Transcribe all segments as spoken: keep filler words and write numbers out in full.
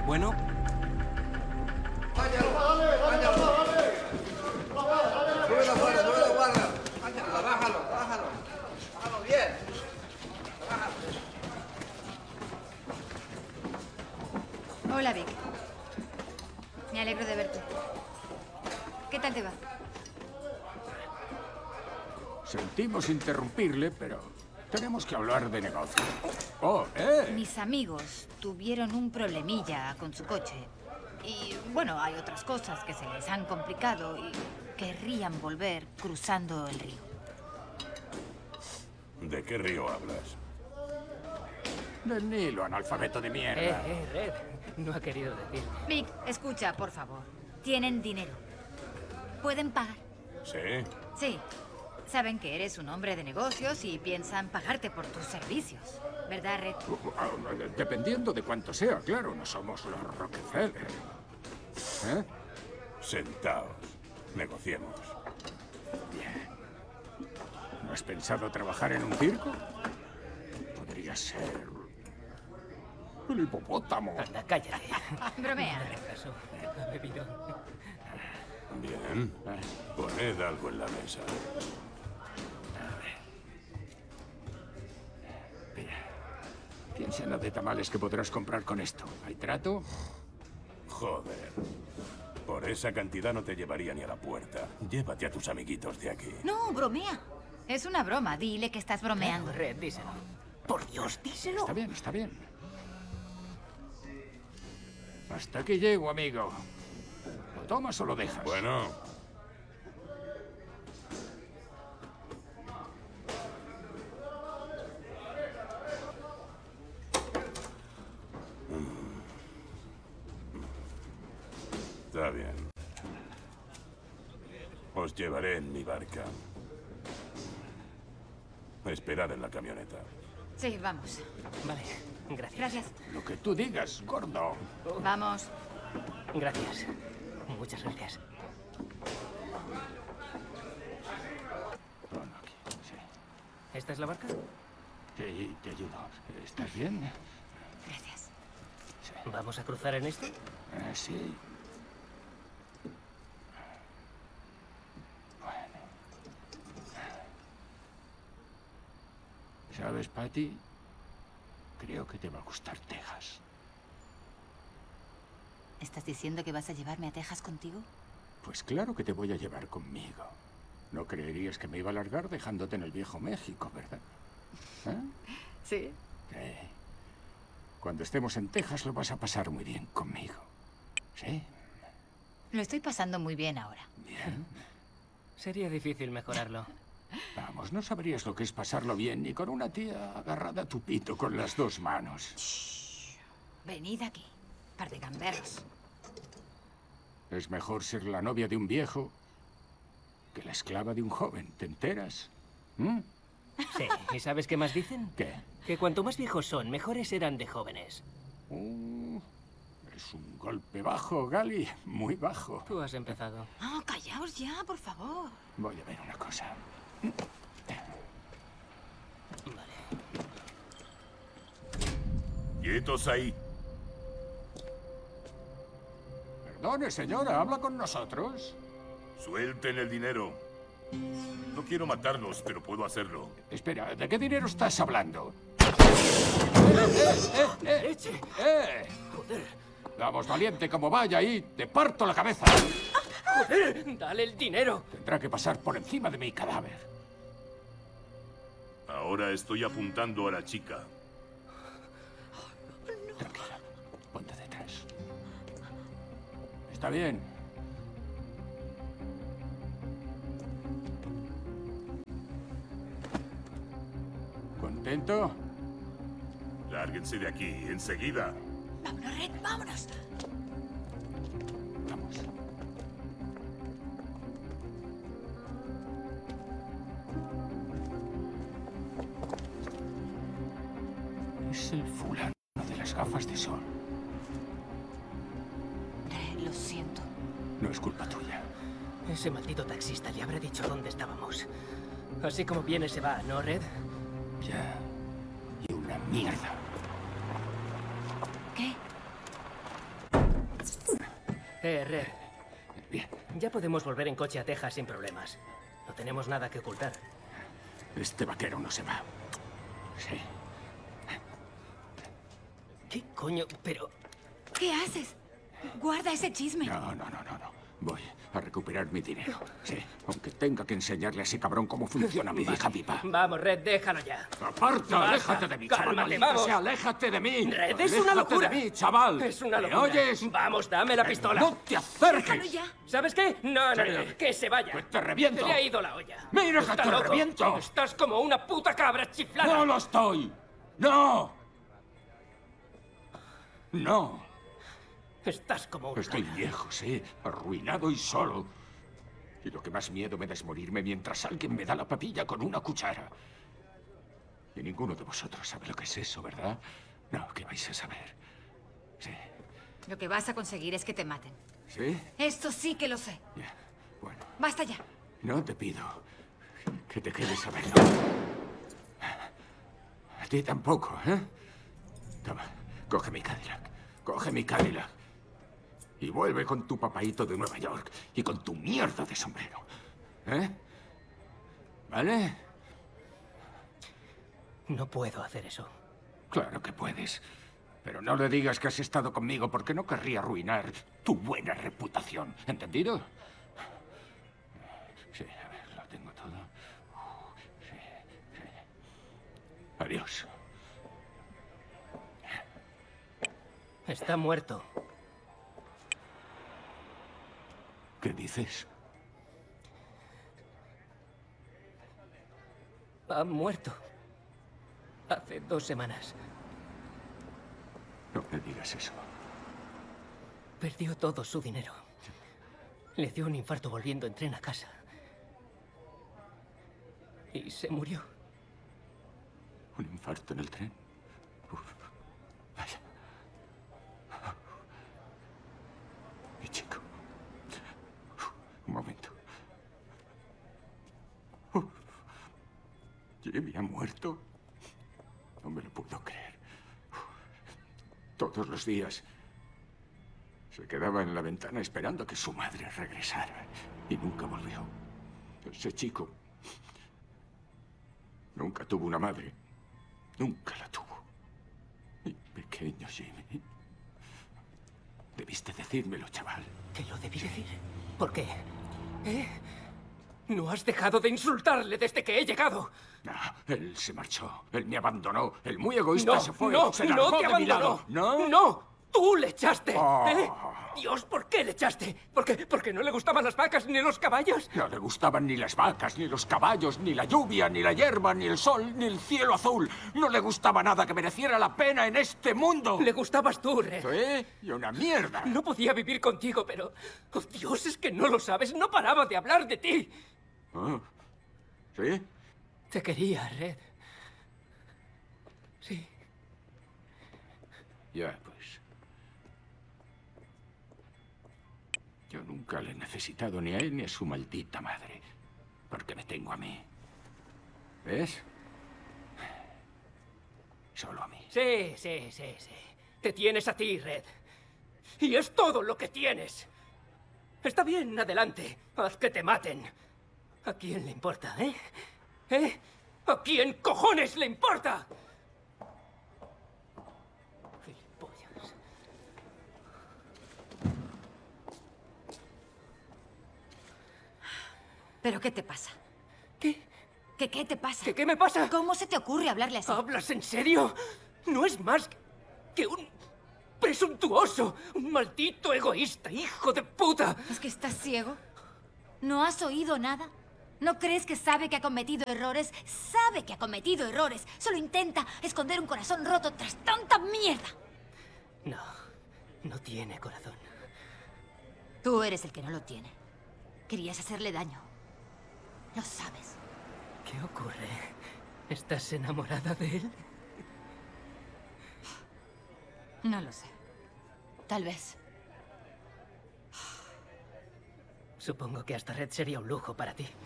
Bueno. ¡Váyalo! ¡Váyalo! ¡Sube la guardia, sube la guardia! ¡Váyalo, bájalo, bájalo! ¡Bájalo bien! ¡Bájalo! Hola, Vic. Me alegro de verte. ¿Qué tal te va? Sentimos interrumpirle, pero tenemos que hablar de negocio. Oh, ¿eh? Mis amigos tuvieron un problemilla con su coche. Y, bueno, hay otras cosas que se les han complicado y querrían volver cruzando el río. ¿De qué río hablas? Del Nilo, analfabeto de mierda. Eh, eh, Red. No ha querido decir. Vic, escucha, por favor. Tienen dinero. ¿Pueden pagar? ¿Sí? Sí. Saben que eres un hombre de negocios y piensan pagarte por tus servicios. ¿Verdad, Red? Dependiendo de cuánto sea, claro, no somos los Rockefeller. ¿Eh? Sentaos. Negociemos. Bien. ¿No has pensado trabajar en un circo? Podría ser... el hipopótamo. Anda, cállate. Bromea. Retraso. Ha bebido. Bien. Poned algo en la mesa. Piensa en la de tamales que podrás comprar con esto. ¿Hay trato? Joder. Por esa cantidad no te llevaría ni a la puerta. Llévate a tus amiguitos de aquí. No, bromea. Es una broma. Dile que estás bromeando. Red, díselo. Por Dios, díselo. Está bien, está bien. Hasta aquí llego, amigo. ¿Lo tomas o lo dejas? Bueno. Está bien. Os llevaré en mi barca. Esperad en la camioneta. Sí, vamos. Vale, gracias. Gracias. Lo que tú digas, gordo. Vamos. Gracias. Muchas gracias. Bueno, aquí, sí. ¿Esta es la barca? Sí, te ayudo. ¿Estás bien? Gracias. Sí. ¿Vamos a cruzar en esto? Eh, sí. Bueno. ¿Sabes, Patty? Creo que te va a gustar Texas. ¿Estás diciendo que vas a llevarme a Texas contigo? Pues claro que te voy a llevar conmigo. No creerías que me iba a largar dejándote en el viejo México, ¿verdad? ¿Eh? Sí. Sí. Cuando estemos en Texas lo vas a pasar muy bien conmigo. ¿Sí? Lo estoy pasando muy bien ahora. Bien. Sería difícil mejorarlo. Vamos, no sabrías lo que es pasarlo bien ni con una tía agarrada a tu pito con las dos manos. Shh. Venid aquí, par de gamberros. Es mejor ser la novia de un viejo que la esclava de un joven. ¿Te enteras? ¿Mm? Sí, ¿y sabes qué más dicen? ¿Qué? Que cuanto más viejos son, mejores serán de jóvenes. Uh, es un golpe bajo, Gali. Muy bajo. Tú has empezado. Oh, callaos ya, por favor. Voy a ver una cosa. Vale. ¡Quietos ahí! Perdone, señora, ¿habla con nosotros? Suelten el dinero. No quiero matarlos, pero puedo hacerlo. Espera, ¿de qué dinero estás hablando? ¡Eh, eh, eh, ¡Leche! eh! ¡Joder! Vamos, valiente, como vaya ahí, te parto la cabeza. ¡Joder! ¡Dale el dinero! Tendrá que pasar por encima de mi cadáver. Ahora estoy apuntando a la chica. Tranquila, ponte detrás. Está bien. ¿Contento? Lárguense de aquí, enseguida. Vámonos, Red, vámonos. Vamos. Es el fulano de las gafas de sol. Red, lo siento. No es culpa tuya. Ese maldito taxista le habrá dicho dónde estábamos. Así como viene se va, ¿no, Red? Ya. Y una mierda. ¿Qué? Eh, Red. Bien. Ya podemos volver en coche a Texas sin problemas. No tenemos nada que ocultar. Este vaquero no se va. Sí. ¿Qué coño? Pero... ¿Qué haces? Guarda ese chisme. No, no, no, no, no. Voy a recuperar mi dinero. Sí, aunque tenga que enseñarle a ese cabrón cómo funciona mi hija viva. Vamos, Red, déjalo ya. ¡Aparta! Basta. ¡Aléjate de mí, chaval! Cálmate, ¡Maldita vamos. sea, ¡aléjate de mí! Red, es una ¡Aléjate locura. de mí, chaval! Es una ¿Me locura. oyes? Vamos, dame la pistola. ¡No te Déjalo acerques! ya. ¿Sabes qué? No, no, Sí. no, que se vaya. Que te reviento. Se le ha ido la olla. Mira que Está te loco. reviento. Estás como una puta cabra chiflada. ¡No lo estoy! ¡No! ¡No! Estás como una Estoy cabra. viejo, sí, arruinado y solo. Y lo que más miedo me da es morirme mientras alguien me da la papilla con una cuchara. Y ninguno de vosotros sabe lo que es eso, ¿verdad? No, ¿qué vais a saber? Sí. Lo que vas a conseguir es que te maten. ¿Sí? Esto sí que lo sé. Ya. Bueno, Basta ya. no te pido que te quedes a verlo. A ti tampoco, ¿eh? Toma, coge mi Cadillac. Coge mi Cadillac. Y vuelve con tu papaíto de Nueva York y con tu mierda de sombrero. ¿Eh? ¿Vale? No puedo hacer eso. Claro que puedes. Pero no le digas que has estado conmigo porque no querría arruinar tu buena reputación. ¿Entendido? Sí, a ver, lo tengo todo. Sí, sí. Adiós. Está muerto. ¿Qué dices? Ha muerto. Hace dos semanas. No me digas eso. Perdió todo su dinero. Le dio un infarto volviendo en tren a casa. Y se murió. ¿Un infarto en el tren? Uf. Vaya. Mi chico. Un momento. Uf. Jimmy ha muerto. No me lo puedo creer. Todos los días se quedaba en la ventana esperando a que su madre regresara. Y nunca volvió. Ese chico nunca tuvo una madre. Nunca la tuvo. Mi pequeño Jimmy. Debiste decírmelo, chaval. ¿Te lo debí decir? ¿Por qué? ¿Eh? No has dejado de insultarle desde que he llegado. No, él se marchó. Él me abandonó. El muy egoísta No, se fue. no, se no largó te de mi lado. abandonó. ¿No? No, tú le echaste. Oh. ¿Eh? Dios, ¿por qué le echaste? ¿Por qué? ¿Porque no le gustaban las vacas ni los caballos? No le gustaban ni las vacas, ni los caballos, ni la lluvia, ni la hierba, ni el sol, ni el cielo azul. No le gustaba nada que mereciera la pena en este mundo. Le gustabas tú, Red. ¿Sí? Y una mierda. No podía vivir contigo, pero... Oh, Dios, es que no lo sabes. No paraba de hablar de ti. Ah, ¿sí? Te quería, Red. Sí. Ya, pues. Yo nunca le he necesitado ni a él ni a su maldita madre. Porque me tengo a mí. ¿Ves? Solo a mí. Sí, sí, sí, sí. Te tienes a ti, Red. Y es todo lo que tienes. Está bien, adelante. Haz que te maten. ¿A quién le importa, eh? ¿Eh? ¿A quién cojones le importa? Gilipollas. ¿Pero qué te pasa? ¿Qué? ¿Qué, qué te pasa? ¿Qué, qué me pasa? ¿Cómo se te ocurre hablarle así? ¿Hablas en serio? No es más que un presuntuoso, un maldito egoísta, hijo de puta. ¿Es que estás ciego? ¿No has oído nada? ¿No crees que sabe que ha cometido errores? Sabe que ha cometido errores. Solo intenta esconder un corazón roto tras tanta mierda. No, no tiene corazón. Tú eres el que no lo tiene. Querías hacerle daño. Lo sabes. ¿Qué ocurre? ¿Estás enamorada de él? No lo sé. Tal vez. Supongo que hasta Red sería un lujo para ti.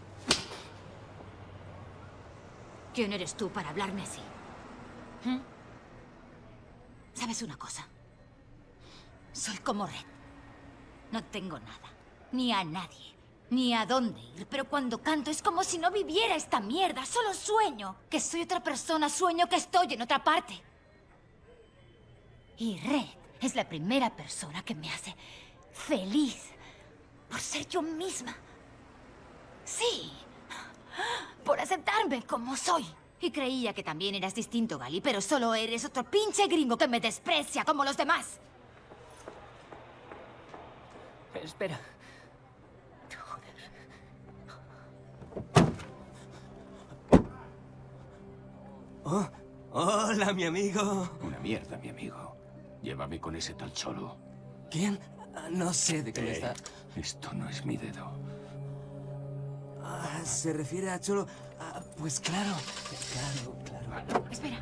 ¿Quién eres tú para hablarme así? ¿Mm? ¿Sabes una cosa? Soy como Red. No tengo nada. Ni a nadie. Ni a dónde ir. Pero cuando canto es como si no viviera esta mierda. Solo sueño que soy otra persona. Sueño que estoy en otra parte. Y Red es la primera persona que me hace feliz por ser yo misma. Sí. Por aceptarme como soy. Y creía que también eras distinto, Gali, pero solo eres otro pinche gringo que me desprecia como los demás. Espera. Oh, hola, mi amigo. Una mierda, mi amigo. Llévame con ese tal cholo. ¿Quién? Ah, No sé de qué me Eh, está... Esto no es mi dedo. Ah, ¿se refiere a Cholo? Ah, pues claro, claro, claro. Espera.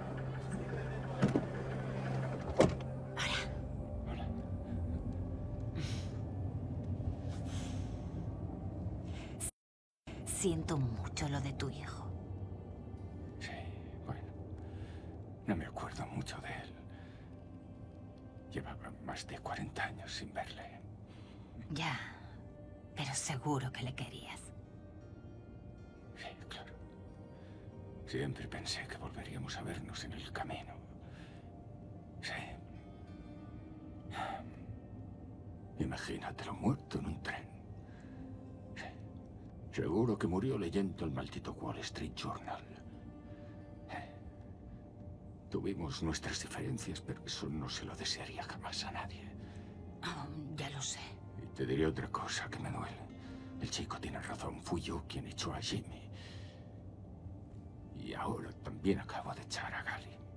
Siento mucho lo de tu hijo. Sí, bueno. No me acuerdo mucho de él. Llevaba más de cuarenta años sin verle. Ya, pero seguro que le querías. Sí, claro. Siempre pensé que volveríamos a vernos en el camino. Sí. Imagínatelo muerto en un tren. Sí. Seguro que murió leyendo el maldito Wall Street Journal. Eh. Tuvimos nuestras diferencias, pero eso no se lo desearía jamás a nadie. Oh, ya lo sé. Y te diré otra cosa que me duele. El chico tiene razón. Fui yo quien echó a Jimmy. Y ahora también acabo de echar a Gali.